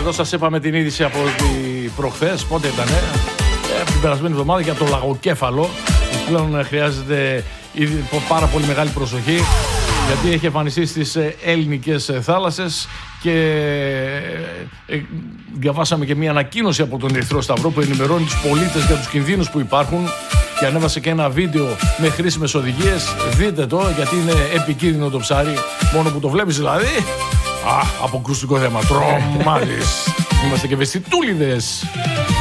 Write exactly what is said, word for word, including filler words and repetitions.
εδώ σας είπαμε την είδηση από τη προχθές, πότε ήτανε, ε, την περασμένη εβδομάδα για το λαγοκέφαλο, που πλέον χρειάζεται πάρα πολύ μεγάλη προσοχή, γιατί έχει εμφανιστεί στις ελληνικές θάλασσες και ε, διαβάσαμε και μια ανακοίνωση από τον Ερυθρό Σταυρό που ενημερώνει τους πολίτες για τους κινδύνους που υπάρχουν και ανέβασε και ένα βίντεο με χρήσιμες οδηγίες. Δείτε το, γιατί είναι επικίνδυνο το ψάρι, μόνο που το βλέπεις δηλαδή. Α, αποκρουστικό θέμα, τρομάζεις. Είμαστε και βεστιτούλιδες.